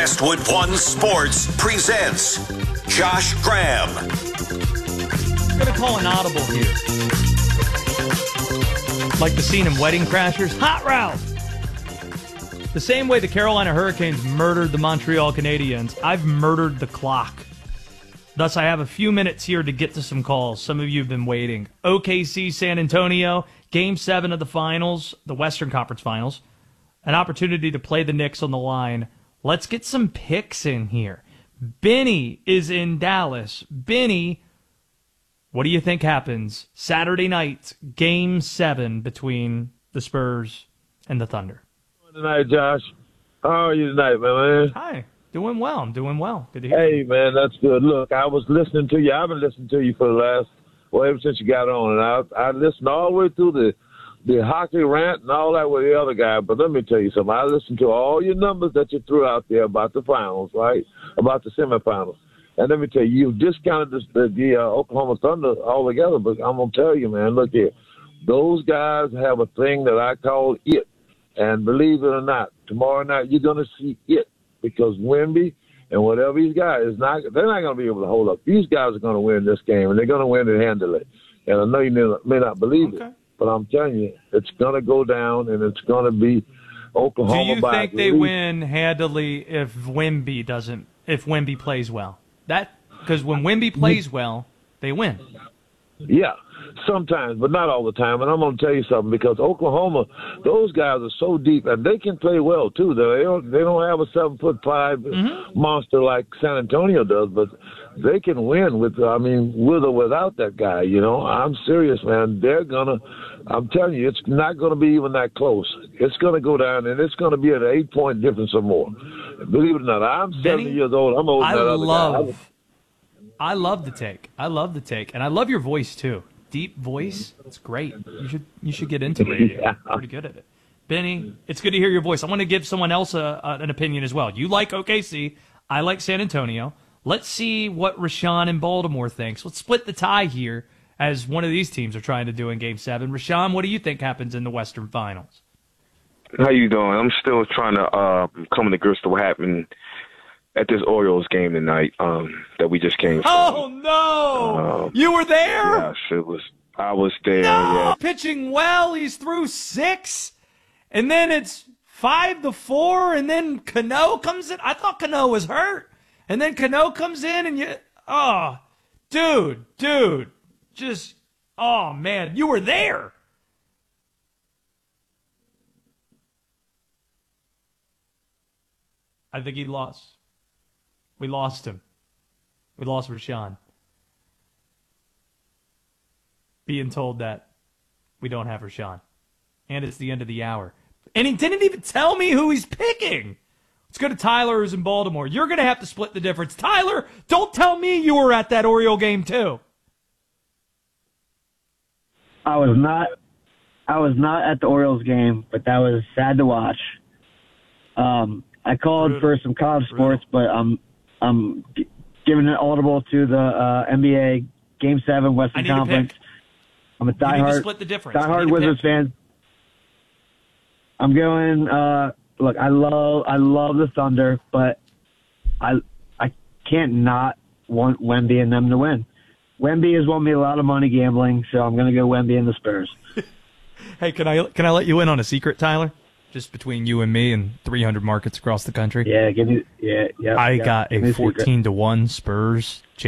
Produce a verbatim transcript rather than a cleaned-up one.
Westwood One Sports presents Josh Graham. I'm going to call an audible here. Like the scene in Wedding Crashers. Hot route! The same way the Carolina Hurricanes murdered the Montreal Canadiens, I've murdered the clock. Thus, I have a few minutes here to get to some calls. Some of you have been waiting. O K C San Antonio, Game seven of the finals, the Western Conference Finals. An opportunity to play the Knicks on the line. Let's get some picks in here. Benny is in Dallas. Benny, what do you think happens Saturday night, Game seven between the Spurs and the Thunder? Tonight, Josh. How are you tonight, man? Hi. Doing well. I'm doing well. Good to hear Hey, man, that's good. Look, I was listening to you. I've been listening to you for the last, well, ever since you got on. And I, I listened all the way through the, the hockey rant and all that with the other guy. But let me tell you something. I listened to all your numbers that you threw out there about the finals, right? About the semifinals. And let me tell you, you discounted the, the, the uh, Oklahoma Thunder altogether. But I'm going to tell you, man, look here. Those guys have a thing that I call it. And believe it or not, tomorrow night you're going to see it. Because Wemby and whatever he's got is not, they're not going to be able to hold up. These guys are going to win this game, and they're going to win it handily. And I know you may not, may not believe okay. it, but I'm telling you, it's going to go down, and it's going to be Oklahoma. Do you by think they win handily if Wemby doesn't, if Wemby plays well? That because when Wemby plays well, they win. Yeah. Sometimes, but not all the time. And I'm going to tell you something, because Oklahoma, those guys are so deep, and they can play well, too. They don't, they don't have a seven-foot-five mm-hmm. monster like San Antonio does, but they can win with, I mean, with or without that guy, you know. I'm serious, man. They're going to, I'm telling you, it's not going to be even that close. It's going to go down, and it's going to be an eight-point difference or more. Believe it or not, I'm Benny, seventy years old. I'm older I than that other love, guy. I love the take. I love the take. And I love your voice, too. Deep voice, it's great. You should you should get into radio. Yeah. You're pretty good at it. Benny, it's good to hear your voice. I want to give someone else a, a, an opinion as well. You like O K C. I like San Antonio. Let's see what Rashawn in Baltimore thinks. Let's split the tie here, as one of these teams are trying to do in Game seven. Rashawn, what do you think happens in the Western Finals? How you doing? I'm still trying to uh, come to grips to what happened at this Orioles game tonight um, that we just came from. Oh, no! Um, you were there? Yes, it was. I was there, no! yeah. Pitching well, he's through six, and then it's five to four, and then Cano comes in. I thought Cano was hurt, and then Cano comes in, and you, oh, dude, dude, just, oh, man, you were there. I think he lost. We lost him. We lost Rashawn. Being told that we don't have Rashawn. And it's the end of the hour. And he didn't even tell me who he's picking. Let's go to Tyler, who's in Baltimore. You're going to have to split the difference. Tyler, don't tell me you were at that Oriole game too. I was not. I was not at the Orioles game, but that was sad to watch. Um, I called Brutal. for some college sports, Brutal. but I'm I'm g- giving an audible to the uh, N B A Game Seven Western Conference. I'm a diehard, split the difference. diehard Wizards pick. fan. I'm going. Uh, look, I love I love the Thunder, but I I can't not want Wemby and them to win. Wemby has won me a lot of money gambling, so I'm going to go Wemby and the Spurs. Hey, can I can I let you in on a secret, Tyler? Just between you and me and three hundred markets across the country. Yeah, give me. Yeah, yeah. I yeah. got a fourteen to one Spurs